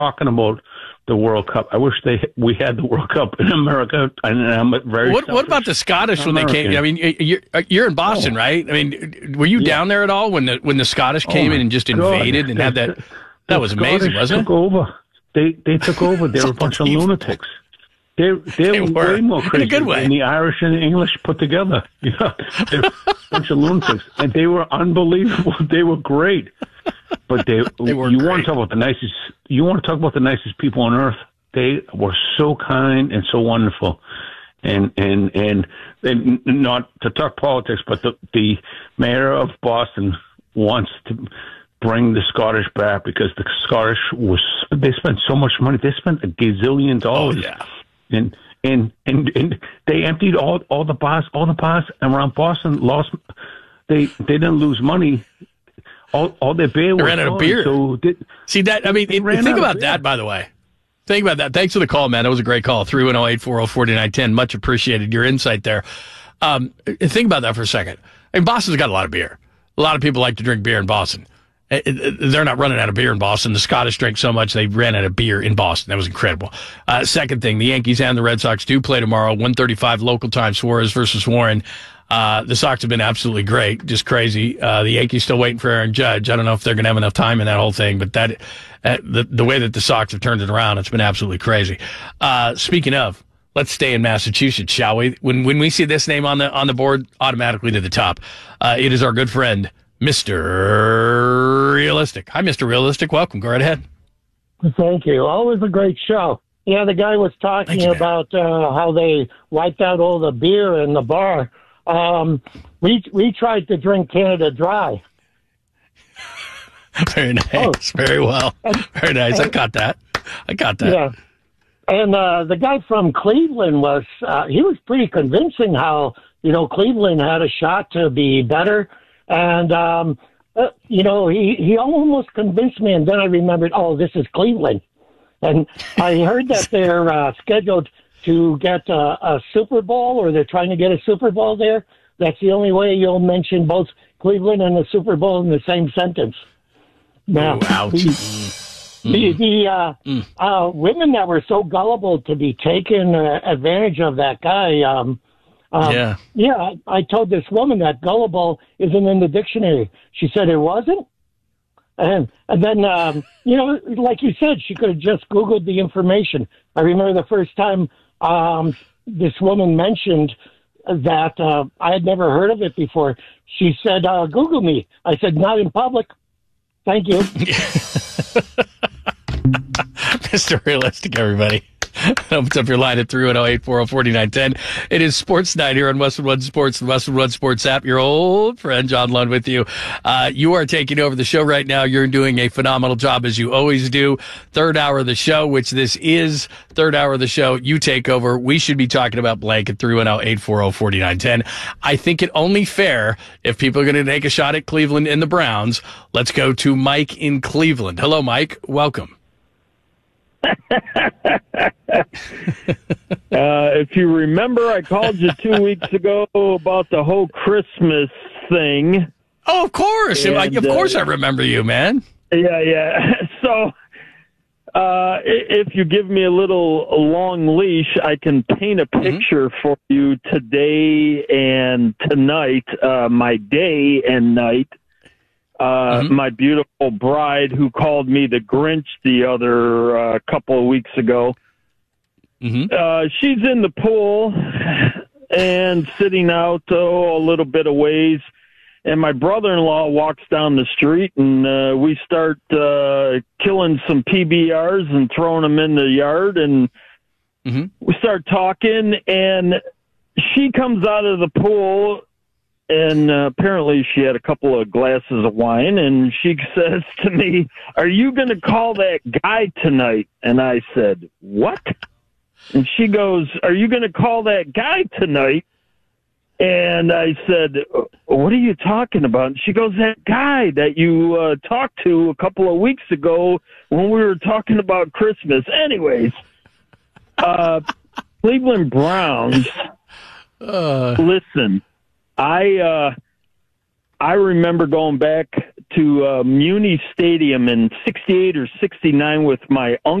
talking about the World Cup. I wish we had the World Cup in America. And I'm very What about the Scottish when they came? I mean, you're in Boston, right? I mean, were you down there at all when the Scottish came in and just invaded and had that? That was amazing, wasn't it? Took over. They took over. They were a bunch of lunatics. They were way more crazy than the Irish and the English put together. You know, they're a bunch of lunatics, and they were unbelievable. They were great, but they were. You want to talk about the nicest? You want to talk about the nicest people on earth? They were so kind and so wonderful, and not to talk politics, but the mayor of Boston wants to bring the Scottish back because the Scottish they spent so much money. They spent $1 gazillion. Oh yeah. And they emptied all the bars around Boston. They didn't lose money. All their beer was ran out of beer. So see that? I mean, think about that. By the way, think about that. Thanks for the call, man. That was a great call. 310-840-4910. Much appreciated your insight there. Think about that for a second. I mean, Boston's got a lot of beer. A lot of people like to drink beer in Boston. They're not running out of beer in Boston. The Scottish drank so much they ran out of beer in Boston. That was incredible. Second thing, the Yankees and the Red Sox do play tomorrow, 1:35 local time, Suarez versus Warren. The Sox have been absolutely great, just crazy. The Yankees still waiting for Aaron Judge. I don't know if they're going to have enough time in that whole thing, but the way that the Sox have turned it around, it's been absolutely crazy. Speaking of, let's stay in Massachusetts, shall we? When we see this name on the board, automatically to the top. It is our good friend, Mr. Realistic. Hi, Mr. Realistic. Welcome. Go right ahead. Thank you. Always a great show. Yeah, the guy was talking about how they wiped out all the beer in the bar. We tried to drink Canada Dry. Very nice. Very well. Very nice. I got that. Yeah. And the guy from Cleveland he was pretty convincing how, Cleveland had a shot to be better. And, he almost convinced me. And then I remembered, this is Cleveland. And I heard that they're scheduled to get a Super Bowl, or they're trying to get a Super Bowl there. That's the only way you'll mention both Cleveland and the Super Bowl in the same sentence. Now, the women that were so gullible to be taken advantage of that guy, I told this woman that gullible isn't in the dictionary. She said it wasn't. And then, like you said, she could have just Googled the information. I remember the first time this woman mentioned that I had never heard of it before. She said, Google me. I said, not in public. Thank you. Mr. Realistic, everybody. Opens up your line at 310-840-4910. It is Sports Night here on Westwood One Sports and Westwood One Sports app. Your old friend John Lund with you. You are taking over the show right now. You're doing a phenomenal job, as you always do. Third hour of the show, which this is third hour of the show. You take over. We should be talking about blank at 310-840-4910. I think it only fair if people are going to take a shot at Cleveland and the Browns. Let's go to Mike in Cleveland. Hello, Mike. Welcome. If you remember, I called you 2 weeks ago about the whole Christmas thing. Oh, of course. And, of course I remember you, man. Yeah. So if you give me a long leash, I can paint a picture for you today and tonight, my day and night. My beautiful bride, who called me the Grinch the other couple of weeks ago. She's in the pool and sitting out a little bit of ways. And my brother-in-law walks down the street, and we start killing some PBRs and throwing them in the yard. And we start talking, and she comes out of the pool. And apparently she had a couple of glasses of wine, and she says to me, "Are you going to call that guy tonight?" And I said, "What?" And she goes, "Are you going to call that guy tonight?" And I said, "What are you talking about?" And she goes, "That guy that you talked to a couple of weeks ago when we were talking about Christmas." Anyways, Cleveland Browns, listen. I remember going back to Muni Stadium in '68 or '69 with my uncle.